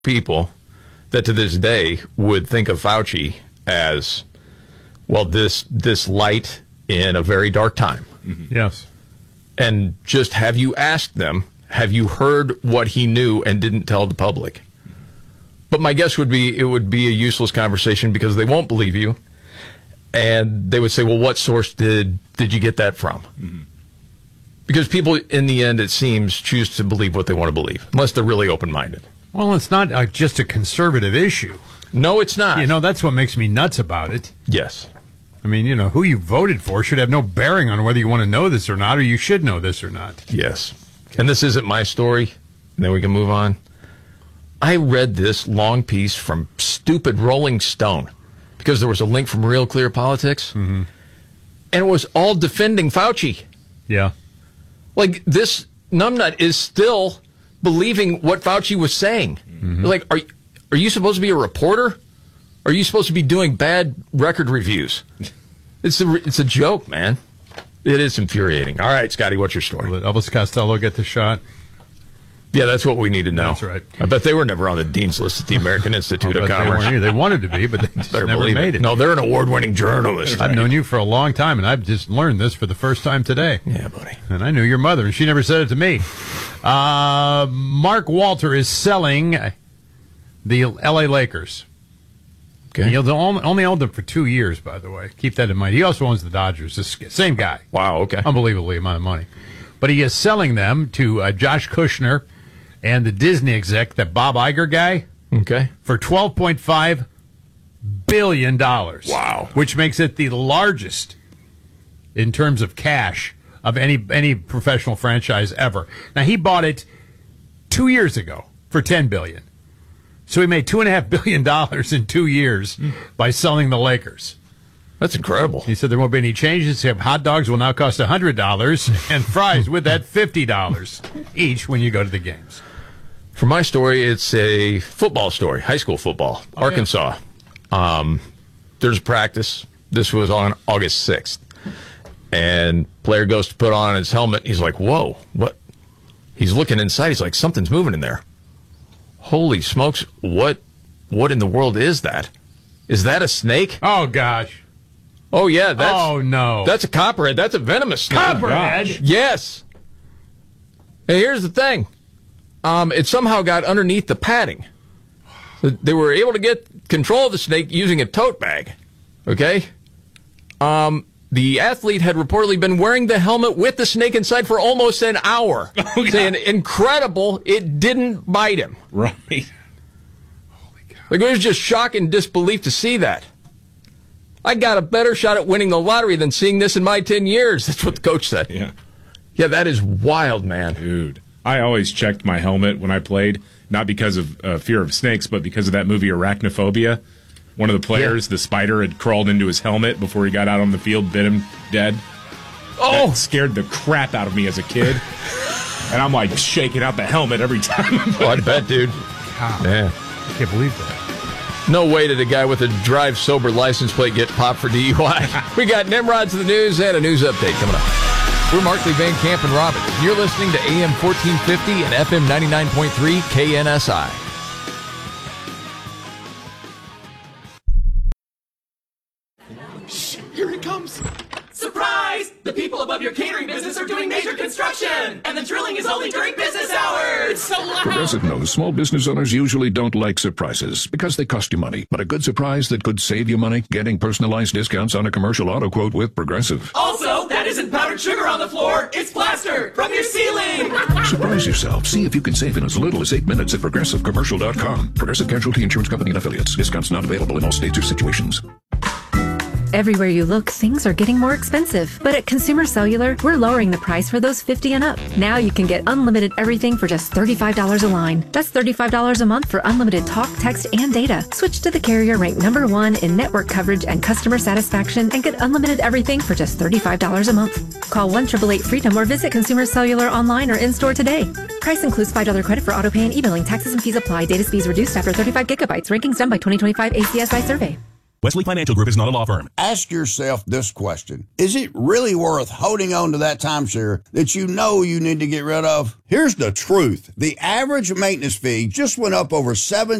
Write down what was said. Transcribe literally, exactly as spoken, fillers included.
people that to this day would think of Fauci as, well, this this light in a very dark time. Mm-hmm. Yes. And just have you asked them, have you heard what he knew and didn't tell the public? But my guess would be it would be a useless conversation because they won't believe you. And they would say, well, what source did, did you get that from? Mm-hmm. Because people, in the end, it seems, choose to believe what they want to believe, unless they're really open-minded. Well, it's not uh, just a conservative issue. No, it's not. You know, that's what makes me nuts about it. Yes. I mean, you know, who you voted for should have no bearing on whether you want to know this or not, or you should know this or not. Yes. And this isn't my story. And then we can move on. I read this long piece from stupid Rolling Stone because there was a link from Real Clear Politics. Mm-hmm. And it was all defending Fauci. Yeah. Like, this numbnut is still believing what Fauci was saying. Mm-hmm. Like, are, are you supposed to be a reporter? Are you supposed to be doing bad record reviews? It's a, it's a joke, man. It is infuriating. All right, Scotty, what's your story? Will Elvis Costello get the shot? Yeah, that's what we need to know. That's right. I bet they were never on the dean's list at the American Institute of Commerce. They, they wanted to be, but they just Better never made it. it. No, they're an award-winning journalist. I've right? known you for a long time, and I've just learned this for the first time today. Yeah, buddy. And I knew your mother, and she never said it to me. Uh, Mark Walter is selling the L A Lakers. Okay. He only owned them for two years, by the way. Keep that in mind. He also owns the Dodgers. This same guy. Wow, okay. Unbelievably amount of money. But he is selling them to uh, Josh Kushner and the Disney exec, that Bob Iger guy, okay, for twelve point five billion dollars. Wow. Which makes it the largest in terms of cash of any any professional franchise ever. Now, he bought it two years ago for ten billion dollars. So he made two point five billion dollars in two years mm. by selling the Lakers. That's incredible. He said there won't be any changes. Hot dogs will now cost one hundred dollars and fries with that fifty dollars each when you go to the games. For my story, it's a football story, high school football, oh, Arkansas. Yeah. Um, there's practice. This was on August sixth. And player goes to put on his helmet. He's like, whoa, what? He's looking inside. He's like, something's moving in there. Holy smokes, what what in the world is that? Is that a snake? Oh, gosh. Oh, yeah. That's, oh, no. That's a copperhead. That's a venomous snake. Copperhead? Yes. And here's the thing. Um, it somehow got underneath the padding. They were able to get control of the snake using a tote bag. Okay? Um, the athlete had reportedly been wearing the helmet with the snake inside for almost an hour. Oh, saying, incredible, it didn't bite him. Right. Holy cow. Like, it was just shock and disbelief to see that. I got a better shot at winning the lottery than seeing this in my ten years. That's what the coach said. Yeah. Yeah, that is wild, man. Dude. I always checked my helmet when I played, not because of uh, fear of snakes, but because of that movie Arachnophobia. One of the players, yeah. the spider, had crawled into his helmet before he got out on the field, bit him dead. Oh! That scared the crap out of me as a kid. And I'm like shaking out the helmet every time. Oh, I bet, dude. God. Yeah. I can't believe that. No way did a guy with a drive sober license plate get popped for D U I. We got Nimrod's the news and a news update coming up. We're Markley, Van Camp, and Robin. You're listening to A M fourteen fifty and F M ninety-nine point three K N S I. Shh, here it comes. Surprise! The people above your catering business are doing major construction, and the drilling is only during business hours. It's so loud. Progressive knows small business owners usually don't like surprises because they cost you money. But a good surprise that could save you money? Getting personalized discounts on a commercial auto quote with Progressive. Also, that isn't powdered sugar on the floor. It's plaster from your ceiling. Surprise yourself. See if you can save in as little as eight minutes at progressive commercial dot com. Progressive Casualty Insurance Company and Affiliates. Discounts not available in all states or situations. Everywhere you look, things are getting more expensive. But at Consumer Cellular, we're lowering the price for those fifty and up. Now you can get unlimited everything for just thirty-five dollars a line. That's thirty-five dollars a month for unlimited talk, text, and data. Switch to the carrier ranked number one in network coverage and customer satisfaction and get unlimited everything for just thirty-five dollars a month. Call one eight eight eight freedom or visit Consumer Cellular online or in-store today. Price includes five dollars credit for auto pay and e-billing. Taxes and fees apply. Data speeds reduced after thirty-five gigabytes. Rankings done by twenty twenty-five A C S I survey. Wesley Financial Group is not a law firm. Ask yourself this question. Is it really worth holding on to that timeshare that you know you need to get rid of? Here's the truth. The average maintenance fee just went up over seven